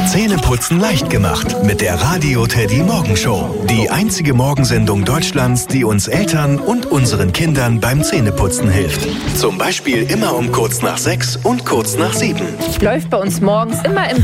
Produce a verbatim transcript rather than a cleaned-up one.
Zähneputzen leicht gemacht mit der Radio Teddy Morgenshow. Die einzige Morgensendung Deutschlands, die uns Eltern und unseren Kindern beim Zähneputzen hilft. Zum Beispiel immer um kurz nach sechs und kurz nach sieben. Läuft bei uns morgens immer im